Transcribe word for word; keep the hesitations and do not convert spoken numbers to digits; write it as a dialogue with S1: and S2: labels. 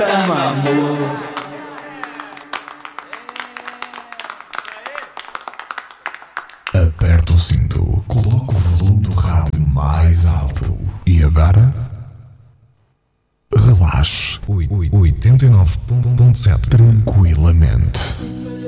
S1: Tama amor.
S2: Aperta o cinto, coloca o volume do rádio mais alto e agora relaxe. oitenta e nove ponto sete tranquilamente.